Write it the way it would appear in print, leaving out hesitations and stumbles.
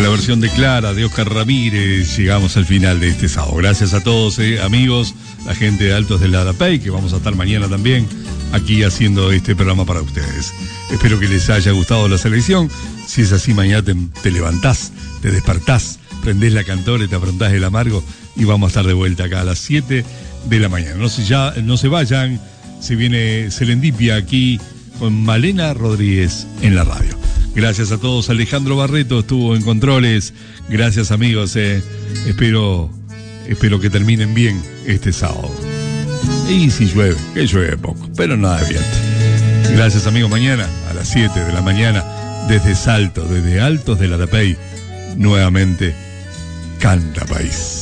la versión de Clara, de Oscar Ramírez, llegamos al final de este sábado. Gracias a todos, amigos, la gente de Altos del Arapey, que vamos a estar mañana también aquí haciendo este programa para ustedes. Espero que les haya gustado la selección. Si es así, mañana te levantás, te despertás, prendés la cantora, te aprontás el amargo y vamos a estar de vuelta acá a las 7 de la mañana. No se vayan, se viene Serendipia aquí con Malena Rodríguez en la radio. Gracias a todos. Alejandro Barreto estuvo en controles. Gracias, amigos. Espero que terminen bien este sábado. Y si llueve, que llueve poco, pero nada de viento. Gracias, amigos. Mañana a las 7 de la mañana, desde Salto, desde Altos del Arapey, nuevamente Canta País.